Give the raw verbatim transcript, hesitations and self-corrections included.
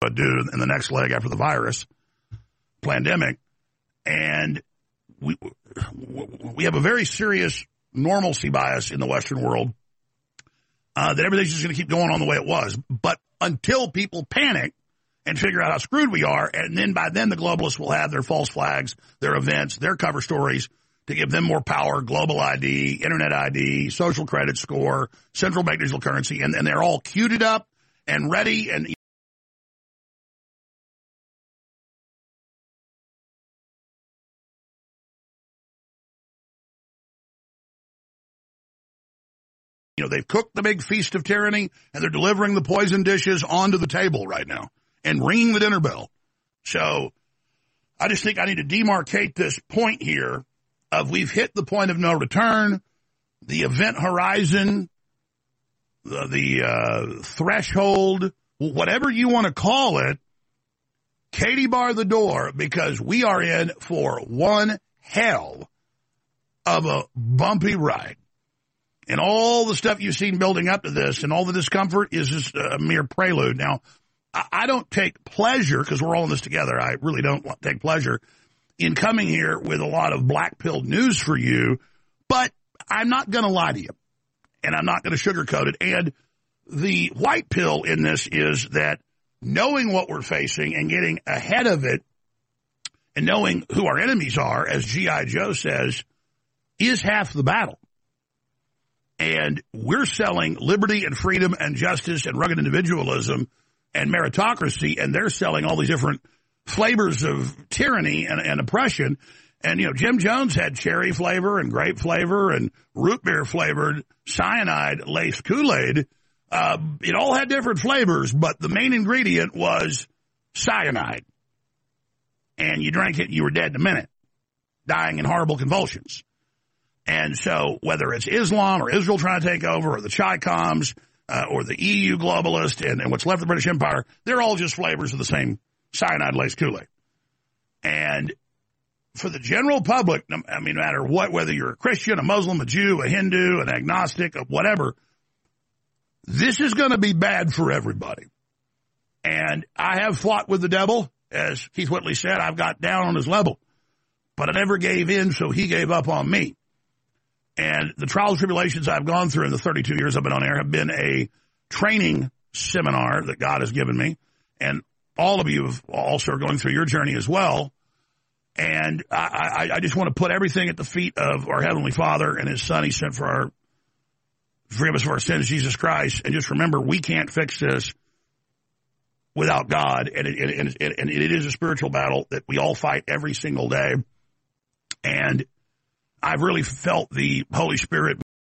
do in the next leg after the virus pandemic. And we we have a very serious normalcy bias in the Western world uh, that everything's just going to keep going on the way it was. But until people panic and figure out how screwed we are, and then by then the globalists will have their false flags, their events, their cover stories to give them more power, global I D, internet I D, social credit score, central bank digital currency, and, and they're all queued up and ready. And you know, they've cooked the big feast of tyranny, and they're delivering the poison dishes onto the table right now and ringing the dinner bell. So I just think I need to demarcate this point here of we've hit the point of no return, the event horizon, the, the uh, threshold, whatever you want to call it. Katie bar the door, because we are in for one hell of a bumpy ride. And all the stuff you've seen building up to this and all the discomfort is just a mere prelude. Now, I don't take pleasure, because we're all in this together, I really don't take pleasure in coming here with a lot of black-pilled news for you, but I'm not going to lie to you, and I'm not going to sugarcoat it. And the white pill in this is that knowing what we're facing and getting ahead of it and knowing who our enemies are, as G I. Joe says, is half the battle. And we're selling liberty and freedom and justice and rugged individualism and meritocracy, and they're selling all these different flavors of tyranny and, and oppression. And, you know, Jim Jones had cherry flavor and grape flavor and root beer flavored cyanide-laced Kool-Aid. Uh, it all had different flavors, but the main ingredient was cyanide. And you drank it, you were dead in a minute, dying in horrible convulsions. And so whether it's Islam or Israel trying to take over or the Chi-Coms uh, or the E U globalist and, and what's left of the British Empire, they're all just flavors of the same cyanide-laced Kool-Aid. And for the general public, I mean, no matter what, whether you're a Christian, a Muslim, a Jew, a Hindu, an agnostic, whatever, this is going to be bad for everybody. And I have fought with the devil. As Keith Whitley said, I've got down on his level. But I never gave in, so he gave up on me. And the trials and tribulations I've gone through in the thirty-two years I've been on air have been a training seminar that God has given me. And all of you have also are going through your journey as well. And I, I, I just want to put everything at the feet of our Heavenly Father and His Son He sent for our, forgive us for our sins, Jesus Christ. And just remember, we can't fix this without God. And it, and, it, and it is a spiritual battle that we all fight every single day. And I've really felt the Holy Spirit